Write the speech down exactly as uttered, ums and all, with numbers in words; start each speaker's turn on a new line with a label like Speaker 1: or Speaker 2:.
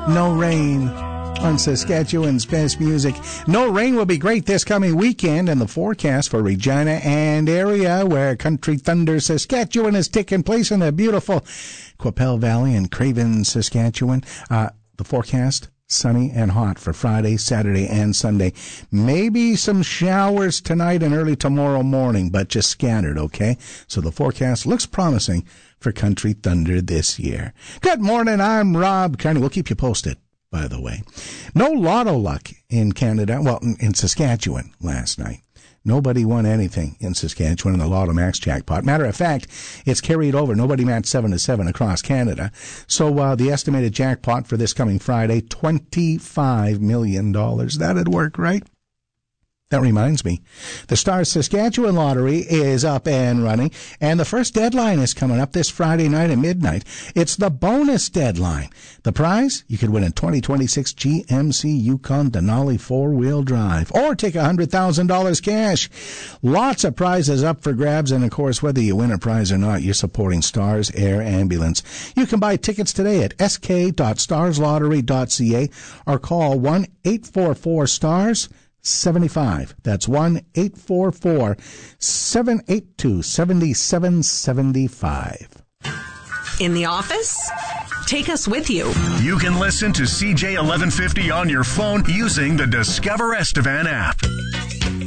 Speaker 1: No Rain on Saskatchewan's best music. No Rain will be great this coming weekend, and the forecast for Regina and area where Country Thunder Saskatchewan is taking place in the beautiful Qu'Appelle Valley in Craven, Saskatchewan. Uh, the forecast, sunny and hot for Friday, Saturday, and Sunday. Maybe some showers tonight and early tomorrow morning, but just scattered, okay? So the forecast looks promising for Country Thunder this year. Good morning, I'm Rob Kearney. We'll keep you posted, by the way. No lotto luck in Canada, well, in Saskatchewan last night. Nobody won anything in Saskatchewan in the Lotto Max jackpot. Matter of fact, it's carried over. Nobody matched seven to seven across Canada. So uh, the estimated jackpot for this coming Friday, twenty-five million dollars. That'd work, right? That reminds me, the Stars Saskatchewan Lottery is up and running, and the first deadline is coming up this Friday night at midnight. It's the bonus deadline. The prize? You could win a twenty twenty-six G M C Yukon Denali four-wheel drive, or take one hundred thousand dollars cash. Lots of prizes up for grabs, and of course, whether you win a prize or not, you're supporting Stars Air Ambulance. You can buy tickets today at s k dot stars lottery dot c a or call one eight four four stars seventy-five. That's one eight four four seven eight two seven seven seven five.
Speaker 2: In the office? Take us with you.
Speaker 3: You can listen to C J eleven fifty on your phone using the Discover Estevan app.